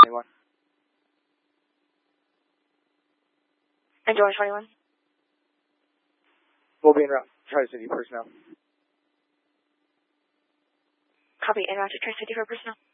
21. And Orange 21. We'll be en route. Tri-City personnel. Copy, en route to Tri-City for personnel.